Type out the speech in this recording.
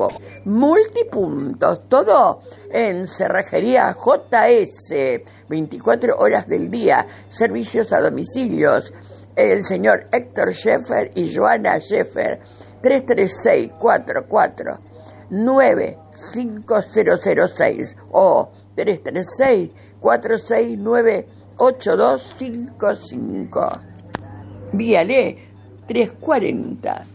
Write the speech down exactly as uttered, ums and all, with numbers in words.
tiempo. Multipuntos, todo en Cerrajería J S, veinticuatro horas del día, servicios a domicilios. El señor Héctor Scheffer y Joana Scheffer, tres tres seis, cuatro cuatro nueve cinco cero cero seis o tres tres seis, cuatro seis nueve, ocho dos cinco cinco. Víale trescientos cuarenta.